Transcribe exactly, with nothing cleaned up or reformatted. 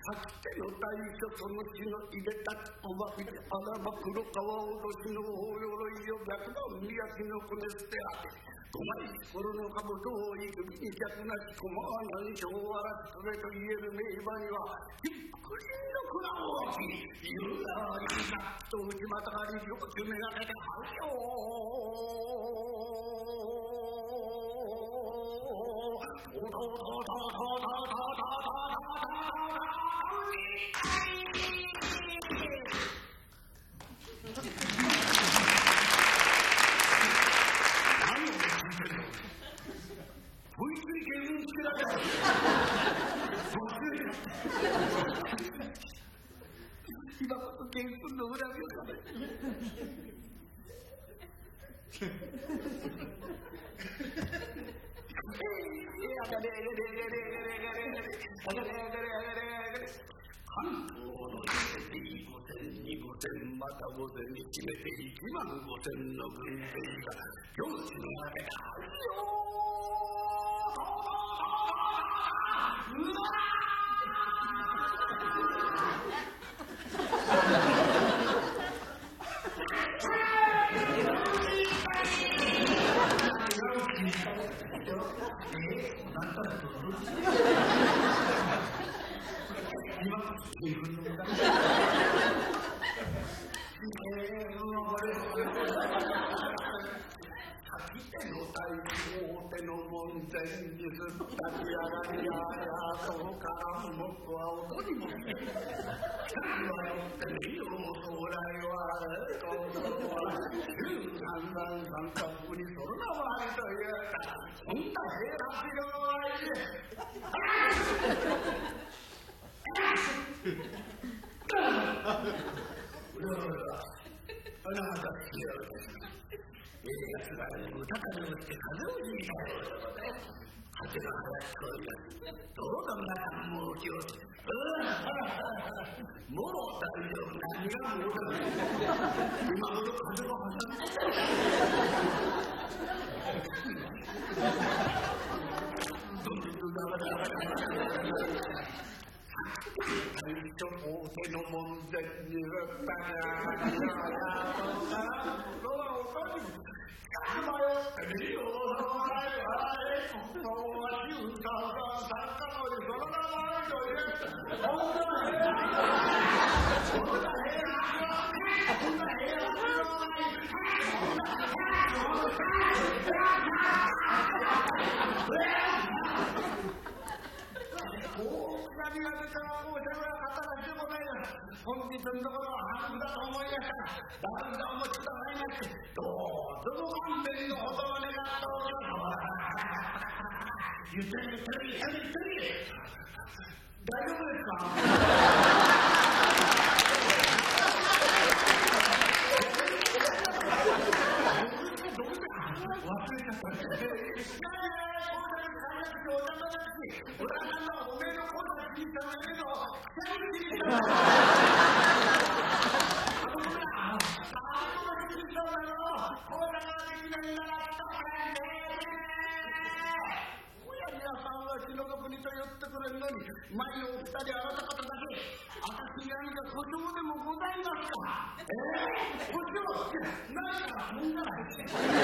きての大所その地の入れたおまみであらば黒川落としの大鎧を白馬海焼きのこね捨てあて五枚心の兜をい首に客なし駒は何章を荒らすそれと言える名馬には一福神の蔵を置き言うなりざっと内またがり両手めがけてはうよーととととととと今こそ元君の恨みを食べる関東の入れていい五千二五千また五千に決めて一万五千の軍勢が領地のわけだよーうわえー、こっちも、なんか、みんなが